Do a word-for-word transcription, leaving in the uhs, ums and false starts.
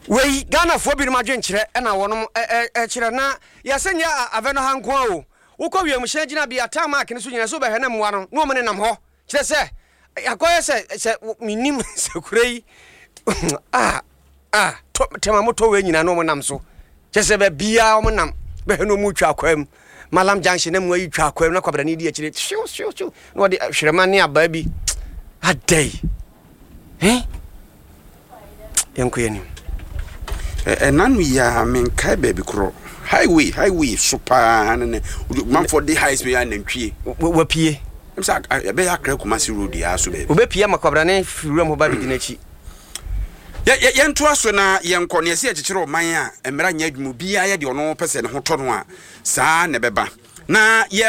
we Ghana for bi no madwenkyere e na wonom e kyere na yasenya aveno hanko o wokọ wiem hye gina bi ata mark ne so nyina so behwe na mwa no no mo ne nam ho kyere se yakoye se se minim sekurei ah ah tema moto we nyina no mo nam so kyere se be bia mo nam behwe no mu twa akwam malam junction na mu ayi twa akwam na kwabra ne di akire shiu shiu shiu no de hwerema ne aba bi adai eh yanko yani enanu ya menkai baby kro highway highway super ne man for the high speed and ntwie wapie msa be akra Kumasi road ya so baby obepie makwabra ne fiwura mo ba bi dinachi ya ya nto aso na yenko ne se akikire o man a emra nya adwumu bia ye de ono pese ne ho to no a saa ne beba na